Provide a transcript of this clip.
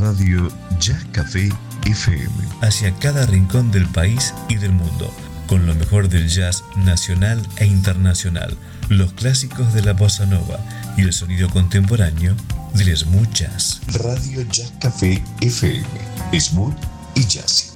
Radio Jazz Café FM. Hacia cada rincón del país y del mundo, con lo mejor del jazz nacional e internacional, los clásicos de la bossa nova y el sonido contemporáneo del smooth jazz. Radio Jazz Café FM, smooth y jazz.